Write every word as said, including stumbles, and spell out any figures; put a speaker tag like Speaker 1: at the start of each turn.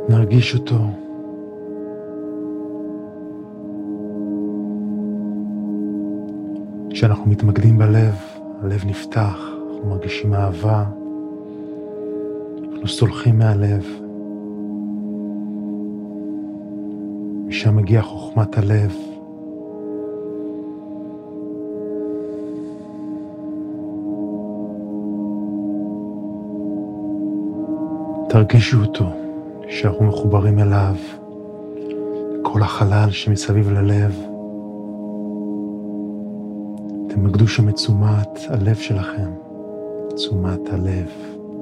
Speaker 1: נרגיש אותו. כשאנחנו מתמקדים בלב, הלב נפתח, אנחנו מרגישים אהבה, אנחנו סולחים מהלב. משם מגיעה חוכמת הלב. תרגישו אותו, שאנחנו מחוברים אליו, כל החלל שמסביב ללב. תמקדו שם את תשומת הלב שלכם, תשומת הלב.